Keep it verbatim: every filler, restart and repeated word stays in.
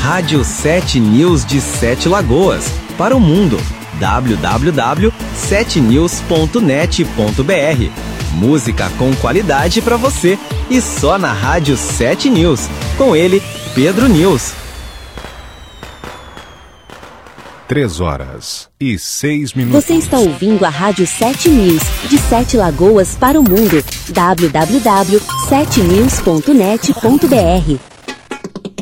Rádio sete News de Sete Lagoas, para o mundo. w w w ponto sete news ponto net ponto b r. Música com qualidade para você e só na Rádio sete News. Com ele, Pedro News. Três horas e seis minutos. Você está ouvindo a Rádio sete News, de Sete Lagoas para o mundo. w w w ponto sete news ponto net ponto b r.